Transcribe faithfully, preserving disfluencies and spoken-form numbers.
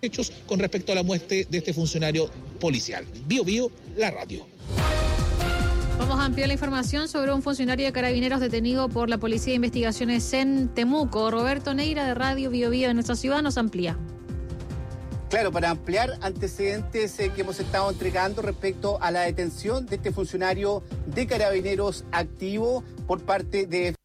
hechos con respecto a la muerte de este funcionario policial. Bio Bio, la radio. Vamos a ampliar la información sobre un funcionario de Carabineros detenido por la Policía de Investigaciones en Temuco. Roberto Neira, de Radio Bio Bio de nuestra ciudad, nos amplía. Claro, para ampliar antecedentes eh, que hemos estado entregando respecto a la detención de este funcionario de Carabineros activo por parte de